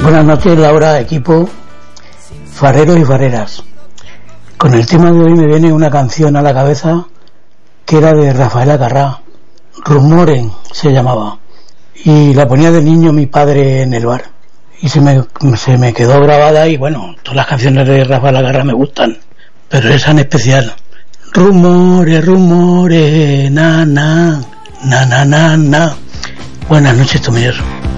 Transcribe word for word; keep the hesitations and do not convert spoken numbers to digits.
Buenas noches, Laura, equipo, fareros y fareras. Con el tema de hoy me viene una canción a la cabeza que era de Rafael Acarrá, Rumoren se llamaba, y la ponía de niño mi padre en el bar y se me, se me quedó grabada. Y bueno, todas las canciones de Rafael Acarrá me gustan, pero esa en especial. Rumores, rumores, na, na, na, na, na, na. Buenas noches, Tomillos.